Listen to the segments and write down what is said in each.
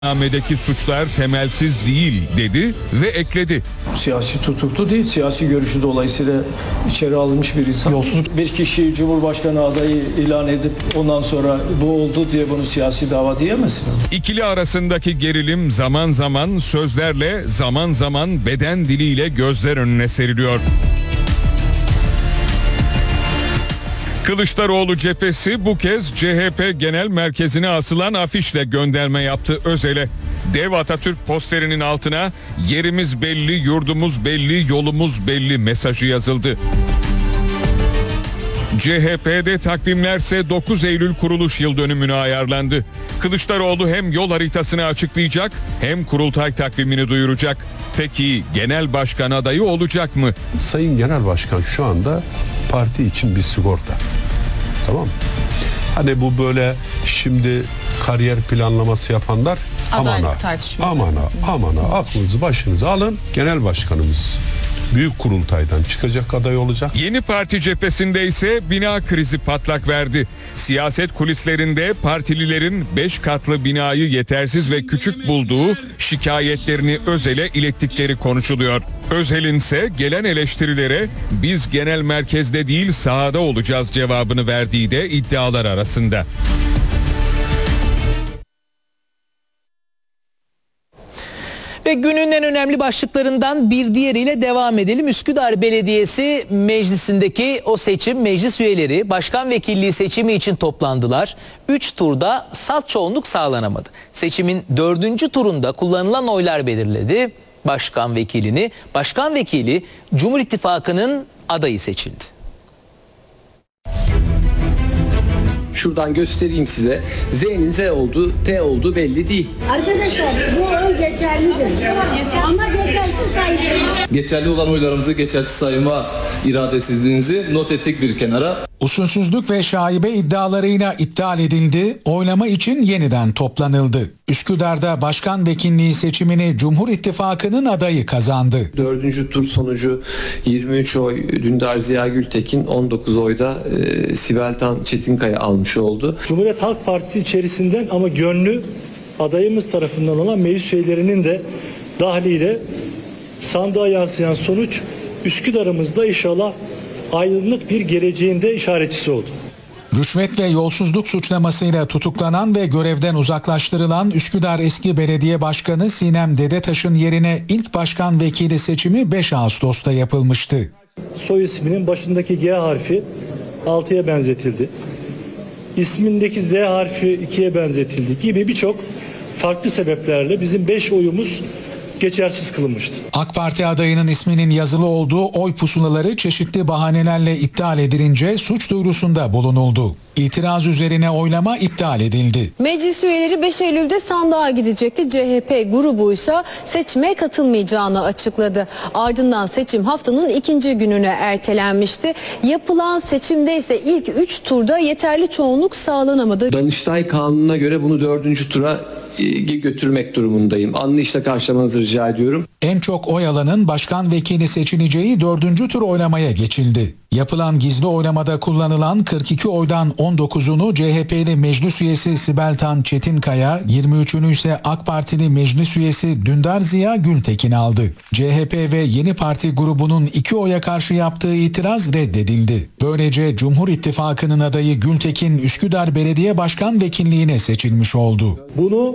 İddianamedeki suçlar temelsiz değil dedi ve ekledi. Siyasi tutuklu değil, siyasi görüşü dolayısıyla içeri alınmış bir insan. Yolsuzluk. Bir kişi Cumhurbaşkanı adayı ilan edip ondan sonra bu oldu diye bunu siyasi dava diyemezsin. İkili arasındaki gerilim zaman zaman sözlerle, zaman zaman beden diliyle gözler önüne seriliyor. Kılıçdaroğlu cephesi bu kez CHP Genel Merkezi'ne asılan afişle gönderme yaptı Özel'e. Dev Atatürk posterinin altına "Yerimiz belli, yurdumuz belli, yolumuz belli" mesajı yazıldı. CHP'de takvimlerse 9 Eylül kuruluş yıl dönümüne ayarlandı. Kılıçdaroğlu hem yol haritasını açıklayacak hem kurultay takvimini duyuracak. Peki genel başkan adayı olacak mı? Sayın Genel Başkan şu anda parti için bir sigorta. Tamam mı? Hani bu böyle şimdi kariyer planlaması yapanlar Adaylık tartışmaları. amana aklınızı başınıza alın. Genel başkanımız büyük kurultaydan çıkacak aday olacak. Yeni Parti cephesinde ise bina krizi patlak verdi. Siyaset kulislerinde partililerin 5 katlı binayı yetersiz ve küçük bulduğu şikayetlerini Özel'e ilettikleri konuşuluyor. Özel'in ise gelen eleştirilere "Biz genel merkezde değil sahada olacağız" cevabını verdiği de iddialar arasında. Ve günün en önemli başlıklarından bir diğeriyle devam edelim. Üsküdar Belediyesi Meclisi'ndeki o seçim, meclis üyeleri başkan vekilliği seçimi için toplandılar. 3 turda salt çoğunluk sağlanamadı. Seçimin 4. turunda kullanılan oylar belirledi başkan vekilini. Başkan vekili Cumhur İttifakı'nın adayı seçildi. Şuradan göstereyim size. Z'nin Z olduğu, T olduğu belli değil. Arkadaşlar bu oy geçerlidir. Ama geçersiz sayılır. Geçerli olan oylarımızı geçersiz sayma iradesizliğinizi not ettik bir kenara. Usulsüzlük ve şaibe iddialarıyla iptal edildi, oylama için yeniden toplanıldı. Üsküdar'da başkan vekilliği seçimini Cumhur İttifakı'nın adayı kazandı. 4. tur sonucu 23 oy Dündar Ziya Gültekin, 19 oyda Sibel Tan Çetinkaya almış oldu. Cumhuriyet Halk Partisi içerisinden ama gönlü adayımız tarafından olan meclis üyelerinin de dahliyle sandığa yansıyan sonuç Üsküdar'ımızda inşallah aydınlık bir geleceğinde işaretçisi oldu. Rüşvet ve yolsuzluk suçlamasıyla tutuklanan ve görevden uzaklaştırılan Üsküdar eski belediye başkanı Sinem Dedetaş'ın yerine ilk başkan vekili seçimi 5 Ağustos'ta yapılmıştı. Soy isminin başındaki G harfi 6'ya benzetildi. İsmindeki Z harfi 2'ye benzetildi gibi birçok farklı sebeplerle bizim 5 oyumuz geçersiz kılınmıştı. AK Parti adayının isminin yazılı olduğu oy pusulaları çeşitli bahanelerle iptal edilince suç duyurusunda bulunuldu. İtiraz üzerine oylama iptal edildi. Meclis üyeleri 5 Eylül'de sandığa gidecekti. CHP grubuysa seçime katılmayacağını açıkladı. Ardından seçim haftanın 2. gününe ertelenmişti. Yapılan seçimde ise ilk 3 turda yeterli çoğunluk sağlanamadı. Danıştay Kanunu'na göre bunu 4. tura götürmek durumundayım. Anlayışla karşılamanızı rica ediyorum. En çok oy alanın başkan vekili seçileceği 4. tur oylamaya geçildi. Yapılan gizli oylamada kullanılan 42 oydan 19'unu CHP'li meclis üyesi Sibel Tan Çetinkaya, 23'ünü ise AK Partili meclis üyesi Dündar Ziya Gültekin aldı. CHP ve Yeni Parti grubunun 2 oya karşı yaptığı itiraz reddedildi. Böylece Cumhur İttifakı'nın adayı Gültekin Üsküdar Belediye Başkan Vekilliğine seçilmiş oldu. Bunu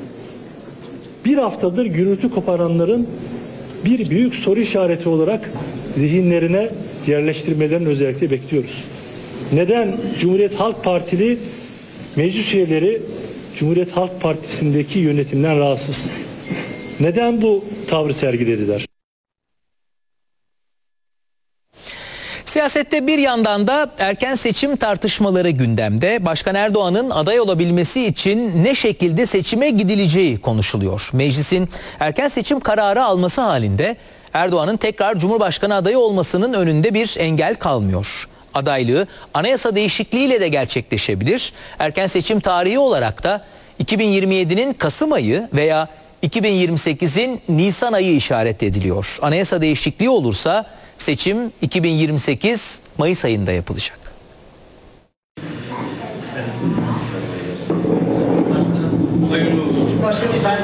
bir haftadır gürültü koparanların bir büyük soru işareti olarak zihinlerine yerleştirmelerini özellikle bekliyoruz. Neden Cumhuriyet Halk Partili meclis üyeleri Cumhuriyet Halk Partisi'ndeki yönetimden rahatsız? Neden bu tavrı sergilediler? Siyasette bir yandan da erken seçim tartışmaları gündemde. Başkan Erdoğan'ın aday olabilmesi için ne şekilde seçime gidileceği konuşuluyor. Meclisin erken seçim kararı alması halinde Erdoğan'ın tekrar Cumhurbaşkanı adayı olmasının önünde bir engel kalmıyor. Adaylığı anayasa değişikliğiyle de gerçekleşebilir. Erken seçim tarihi olarak da 2027'nin Kasım ayı veya 2028'in Nisan ayı işaret ediliyor. Anayasa değişikliği olursa seçim 2028 Mayıs ayında yapılacak. Hayırlı olsun.